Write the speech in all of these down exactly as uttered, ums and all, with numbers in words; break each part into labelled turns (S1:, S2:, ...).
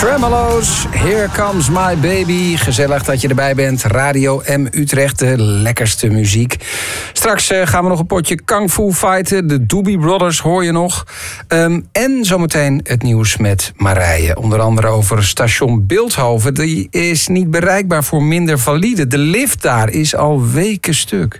S1: Tremolo's, Here Comes My Baby. Gezellig dat je erbij bent. Radio M Utrecht, de lekkerste muziek. Straks uh, gaan we nog een potje Kung Fu fighten. De Doobie Brothers hoor je nog. Um, en zometeen het nieuws met Marije. Onder andere over station Bilthoven. Die is niet bereikbaar voor minder valide. De lift daar is al weken stuk.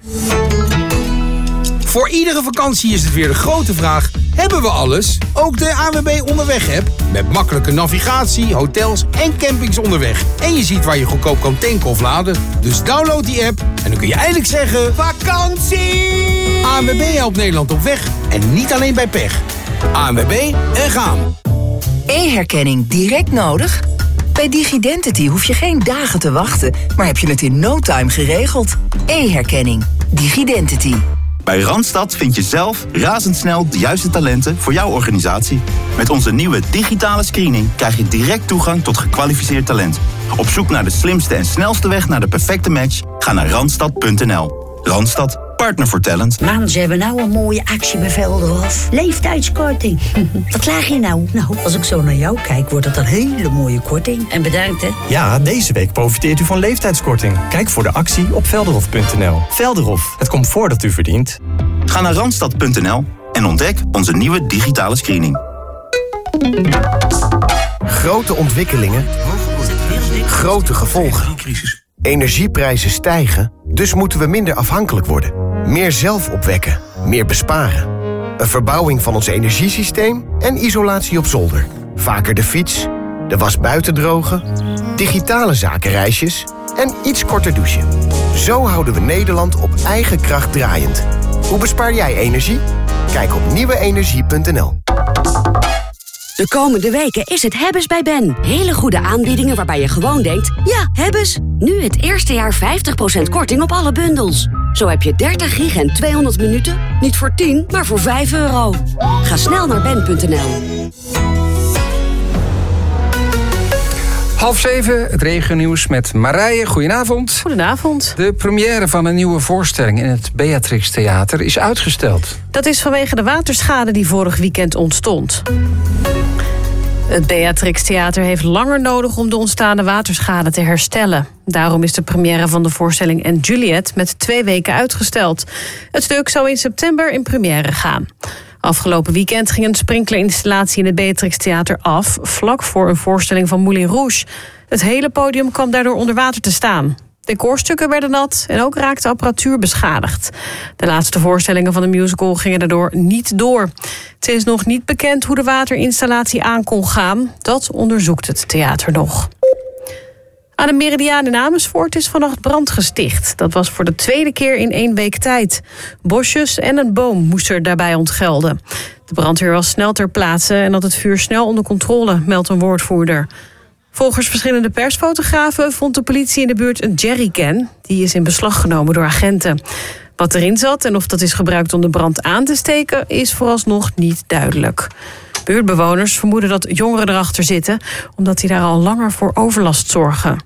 S2: Voor iedere vakantie is het weer de grote vraag: hebben we alles? Ook de A N W B Onderweg-app. Met makkelijke navigatie, hotels en campings onderweg. En je ziet waar je goedkoop kan tanken of laden. Dus download die app en dan kun je eindelijk zeggen: vakantie! A N W B helpt Nederland op weg. En niet alleen bij pech. A N W B en gaan.
S3: E-herkenning direct nodig? Bij Digidentity hoef je geen dagen te wachten, maar heb je het in no time geregeld. E-herkenning. Digidentity.
S4: Bij Randstad vind je zelf razendsnel de juiste talenten voor jouw organisatie. Met onze nieuwe digitale screening krijg je direct toegang tot gekwalificeerd talent. Op zoek naar de slimste en snelste weg naar de perfecte match? Ga naar randstad punt n l. Randstad, partner voor talent.
S5: Man, ze hebben nou een mooie actie bij Velderhof. Leeftijdskorting. Wat klaag je nou? Nou, als ik zo naar jou kijk, wordt het een hele mooie korting. En bedankt, hè?
S6: Ja, deze week profiteert u van leeftijdskorting. Kijk voor de actie op velderhof punt n l. Velderhof, het comfort dat u verdient.
S4: Ga naar randstad punt n l en ontdek onze nieuwe digitale screening.
S7: Grote ontwikkelingen, grote gevolgen. Energieprijzen stijgen, dus moeten we minder afhankelijk worden. Meer zelf opwekken, meer besparen. Een verbouwing van ons energiesysteem en isolatie op zolder. Vaker de fiets, de was buiten drogen, digitale zakenreisjes en iets korter douchen. Zo houden we Nederland op eigen kracht draaiend. Hoe bespaar jij energie? Kijk op nieuwe energie punt n l.
S8: De komende weken is het Hebbes bij Ben. Hele goede aanbiedingen waarbij je gewoon denkt: ja, Hebbes. Nu het eerste jaar vijftig procent korting op alle bundels. Zo heb je dertig gig en tweehonderd minuten. Niet voor tien, maar voor vijf euro. Ga snel naar ben punt n l.
S1: Half zeven, het regionieuws met Marije. Goedenavond.
S9: Goedenavond.
S1: De première van een nieuwe voorstelling in het Beatrix Theater is uitgesteld.
S9: Dat is vanwege de waterschade die vorig weekend ontstond. Het Beatrix Theater heeft langer nodig om de ontstaande waterschade te herstellen. Daarom is de première van de voorstelling En Juliet met twee weken uitgesteld. Het stuk zou in september in première gaan. Afgelopen weekend ging een sprinklerinstallatie in het Beatrix Theater af, vlak voor een voorstelling van Moulin Rouge. Het hele podium kwam daardoor onder water te staan. Decorstukken werden nat en ook raakte apparatuur beschadigd. De laatste voorstellingen van de musical gingen daardoor niet door. Het is nog niet bekend hoe de waterinstallatie aan kon gaan. Dat onderzoekt het theater nog. Aan de Meridiaan in Amersfoort is vannacht brand gesticht. Dat was voor de tweede keer in één week tijd. Bosjes en een boom moesten er daarbij ontgelden. De brandweer was snel ter plaatse en had het vuur snel onder controle, meldt een woordvoerder. Volgens verschillende persfotografen vond de politie in de buurt een jerrycan. Die is in beslag genomen door agenten. Wat erin zat en of dat is gebruikt om de brand aan te steken, is vooralsnog niet duidelijk. Buurtbewoners vermoeden dat jongeren erachter zitten, omdat die daar al langer voor overlast zorgen.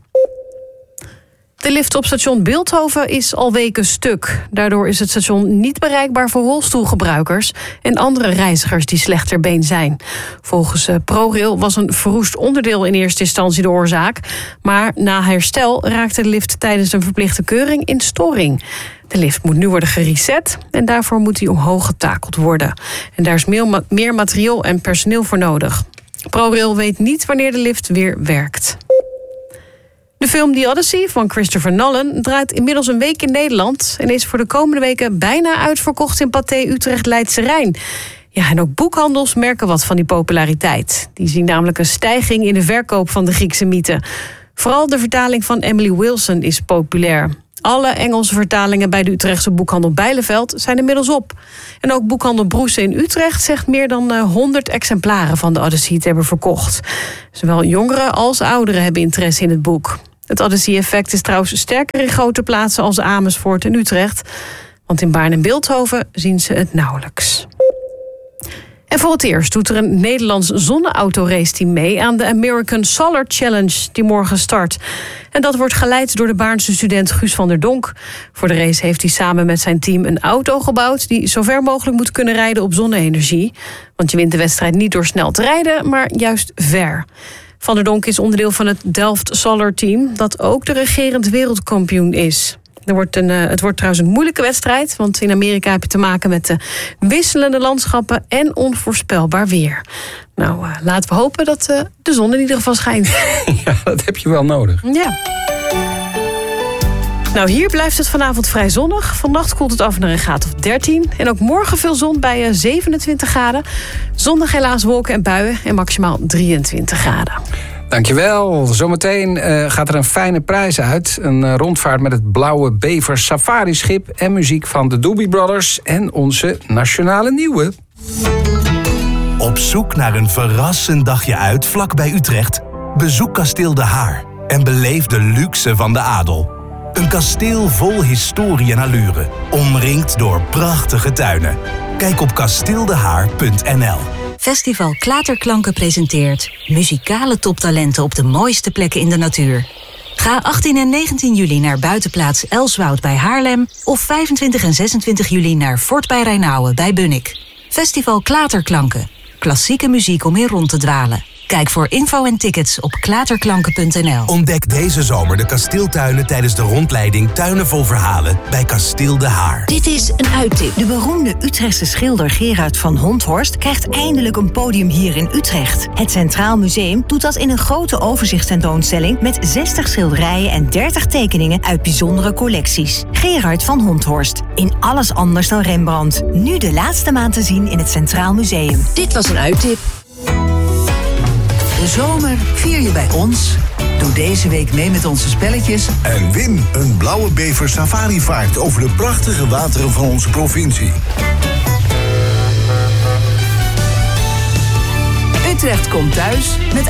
S9: De lift op station Bilthoven is al weken stuk. Daardoor is het station niet bereikbaar voor rolstoelgebruikers en andere reizigers die slecht ter been zijn. Volgens ProRail was een verroest onderdeel in eerste instantie de oorzaak, maar na herstel raakte de lift tijdens een verplichte keuring in storing. De lift moet nu worden gereset en daarvoor moet die omhoog getakeld worden. En daar is meer materieel en personeel voor nodig. ProRail weet niet wanneer de lift weer werkt. De film The Odyssey van Christopher Nolan draait inmiddels een week in Nederland en is voor de komende weken bijna uitverkocht in Pathé Utrecht Leidse Rijn. Ja, en ook boekhandels merken wat van die populariteit. Die zien namelijk een stijging in de verkoop van de Griekse mythe. Vooral de vertaling van Emily Wilson is populair. Alle Engelse vertalingen bij de Utrechtse boekhandel Bijleveld zijn inmiddels op. En ook boekhandel Broese in Utrecht zegt meer dan honderd exemplaren van de Odyssey te hebben verkocht. Zowel jongeren als ouderen hebben interesse in het boek. Het Odyssey-effect is trouwens sterker in grote plaatsen als Amersfoort en Utrecht. Want in Baarn en Bilthoven zien ze het nauwelijks. En voor het eerst doet er een Nederlands zonneautoraceteam mee aan de American Solar Challenge die morgen start. En dat wordt geleid door de Baarnse student Guus van der Donk. Voor de race heeft hij samen met zijn team een auto gebouwd die zo ver mogelijk moet kunnen rijden op zonne-energie. Want je wint de wedstrijd niet door snel te rijden, maar juist ver. Van der Donk is onderdeel van het Delft Solar Team, dat ook de regerend wereldkampioen is. Er wordt een, uh, het wordt trouwens een moeilijke wedstrijd, want in Amerika heb je te maken met de wisselende landschappen en onvoorspelbaar weer. Nou, uh, laten we hopen dat uh, de zon in ieder geval schijnt.
S1: Ja, dat heb je wel nodig.
S9: Ja. Nou, hier blijft het vanavond vrij zonnig. Vannacht koelt het af naar een graad of dertien. En ook morgen veel zon bij zevenentwintig graden. Zondag helaas wolken en buien en maximaal drieëntwintig graden.
S1: Dankjewel. Zometeen uh, gaat er een fijne prijs uit. Een uh, rondvaart met het Blauwe Bever Safari-schip en muziek van de Doobie Brothers en onze nationale nieuwe.
S10: Op zoek naar een verrassend dagje uit vlak bij Utrecht? Bezoek Kasteel De Haar en beleef de luxe van de adel. Een kasteel vol historie en allure, omringd door prachtige tuinen. Kijk op kasteeldehaar punt n l.
S11: Festival Klaterklanken presenteert muzikale toptalenten op de mooiste plekken in de natuur. Ga achttien en negentien juli naar buitenplaats Elswoud bij Haarlem of vijfentwintig en zesentwintig juli naar Fort bij Rijnauwen bij Bunnik. Festival Klaterklanken. Klassieke muziek om in rond te dwalen. Kijk voor info en tickets op klaterklanken punt n l.
S10: Ontdek deze zomer de kasteeltuinen tijdens de rondleiding Tuinen vol Verhalen bij Kasteel De Haar.
S12: Dit is een uittip. De beroemde Utrechtse schilder Gerard van Honthorst krijgt eindelijk een podium hier in Utrecht. Het Centraal Museum doet dat in een grote overzichtstentoonstelling met zestig schilderijen en dertig tekeningen uit bijzondere collecties. Gerard van Honthorst. In alles anders dan Rembrandt. Nu de laatste maand te zien in het Centraal Museum.
S11: Dit was een uittip. De zomer vier je bij ons. Doe deze week mee met onze spelletjes.
S13: En win een Blauwe Bever safari-vaart over de prachtige wateren van onze provincie.
S11: Utrecht komt thuis met